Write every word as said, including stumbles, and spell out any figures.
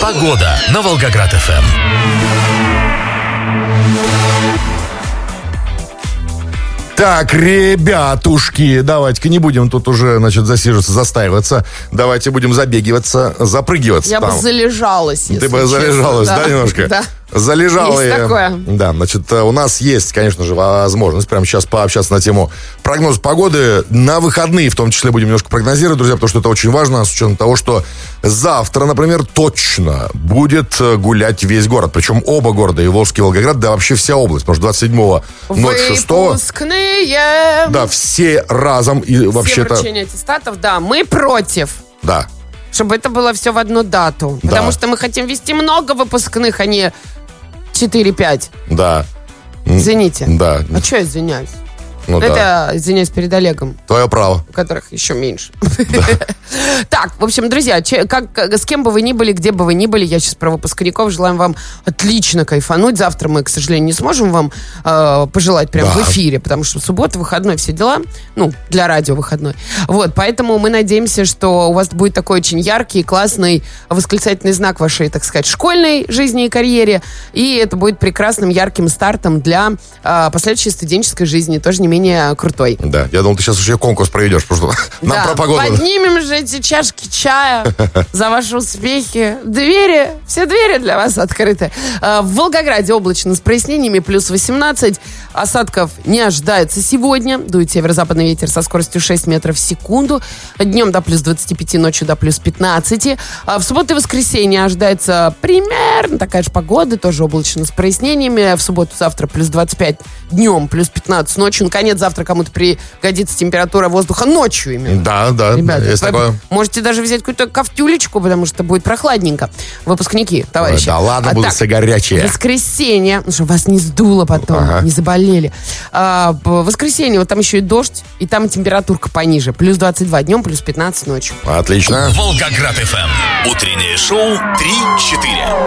Погода на Волгоград-ФМ. Так, ребятушки, давайте-ка не будем тут уже, значит, засиживаться, застаиваться. Давайте будем забегиваться, запрыгиваться. Я там. бы залежалась, если Ты бы честно. залежалась, да, да немножко? Да. Залежала Есть я. такое. Да, значит, у нас есть, конечно же, возможность прямо сейчас пообщаться на тему прогноза погоды. На выходные в том числе будем немножко прогнозировать, друзья, потому что это очень важно, с учетом того, что завтра, например, точно будет гулять весь город. Причем оба города, и Волжский, и Волгоград, да вообще вся область. Потому что двадцать седьмого ноль шестого... Выпускные. Да, все разом. И Все вообще-то... вручения аттестатов, да, мы против. Да. Чтобы это было все в одну дату. Да. Потому что мы хотим вести много выпускных, а не четыре-пять. Да. Извините. Да. А что я извиняюсь? Ну, это, да. извиняюсь перед Олегом. Твое право. У которых еще меньше. Так, в общем, друзья, че- как, с кем бы вы ни были, где бы вы ни были, я сейчас про выпускников, желаем вам отлично кайфануть. Завтра мы, к сожалению, не сможем вам э, пожелать прямо Да. в эфире, потому что суббота, выходной, все дела. Ну, для радио выходной. Вот, поэтому мы надеемся, что у вас будет такой очень яркий, классный восклицательный знак вашей, так сказать, школьной жизни и карьере. И это будет прекрасным, ярким стартом для э, последующей студенческой жизни, тоже не менее крутой. Да, я думал, ты сейчас еще конкурс проведешь, потому что нам Да, про погоду. поднимем же эти чашки чая за ваши успехи. Двери, все двери для вас открыты. А, В Волгограде облачно с прояснениями, плюс восемнадцать. Осадков не ожидается сегодня. Дует северо-западный ветер со скоростью шесть метров в секунду. Днем до плюс двадцати пяти, ночью до плюс пятнадцати. А В субботу и воскресенье ожидается примерно такая же погода, тоже облачно с прояснениями. В субботу, завтра плюс двадцать пять днем, плюс пятнадцать ночью. Наконец, завтра кому-то пригодится температура воздуха ночью именно. Да, да, Ребята, есть вы такое. можете даже взять какую-то кофтюлечку, потому что будет прохладненько. Выпускники, товарищи. Ой, да ладно, А будут так, все горячие. Воскресенье, ну, чтобы вас не сдуло потом, Ага. не заболели. А, в воскресенье, вот там еще и дождь, и там температурка пониже. Плюс двадцать два днем, плюс пятнадцать ночью. Отлично. Волгоград-ФМ. Утреннее шоу три четыре.